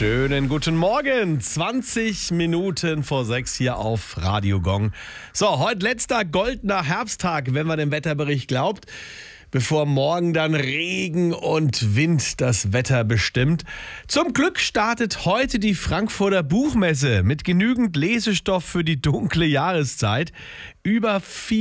Schönen guten Morgen, 20 Minuten vor 6 hier auf Radio Gong. So, heute letzter goldener Herbsttag, wenn man dem Wetterbericht glaubt, bevor morgen dann Regen und Wind das Wetter bestimmt. Zum Glück startet heute die Frankfurter Buchmesse mit genügend Lesestoff für die dunkle Jahreszeit. Über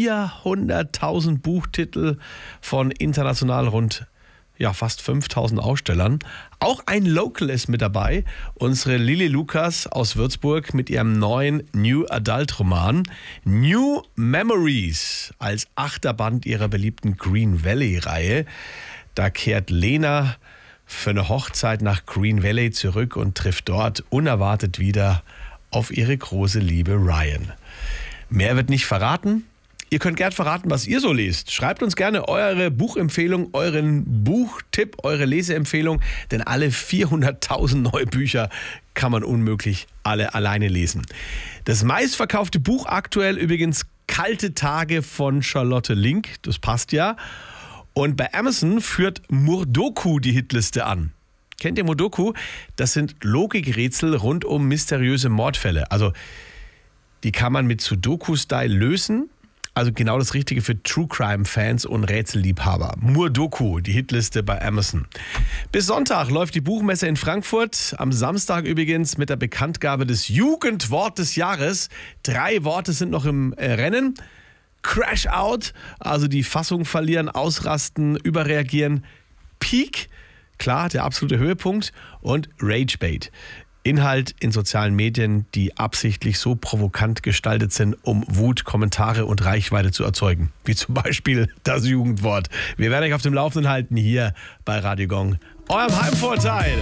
400.000 Buchtitel von international rund fast 5.000 Ausstellern. Auch ein Local ist mit dabei. Unsere Lili Lukas aus Würzburg mit ihrem neuen New Adult Roman New Memories als 8. Band ihrer beliebten Green Valley Reihe. Da kehrt Lena für eine Hochzeit nach Green Valley zurück und trifft dort unerwartet wieder auf ihre große Liebe Ryan. Mehr wird nicht verraten. Ihr könnt gerne verraten, was ihr so lest. Schreibt uns gerne eure Buchempfehlung, euren Buchtipp, eure Leseempfehlung. Denn alle 400.000 neue Bücher kann man unmöglich alle alleine lesen. Das meistverkaufte Buch aktuell übrigens Kalte Tage von Charlotte Link. Das passt ja. Und bei Amazon führt Murdoku die Hitliste an. Kennt ihr Murdoku? Das sind Logikrätsel rund um mysteriöse Mordfälle. Also die kann man mit Sudoku-Style lösen. Also genau das Richtige für True-Crime-Fans und Rätselliebhaber. Murdoku, die Hitliste bei Amazon. Bis Sonntag läuft die Buchmesse in Frankfurt. Am Samstag übrigens mit der Bekanntgabe des Jugendwort des Jahres. 3 Worte sind noch im Rennen. Crash Out, also die Fassung verlieren, ausrasten, überreagieren. Peak, klar, der absolute Höhepunkt. Und Ragebait. Inhalt in sozialen Medien, die absichtlich so provokant gestaltet sind, um Wut, Kommentare und Reichweite zu erzeugen. Wie zum Beispiel das Jugendwort. Wir werden euch auf dem Laufenden halten hier bei Radio Gong, eurem Heimvorteil.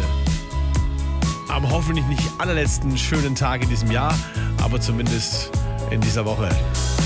Am hoffentlich nicht allerletzten schönen Tag in diesem Jahr, aber zumindest in dieser Woche.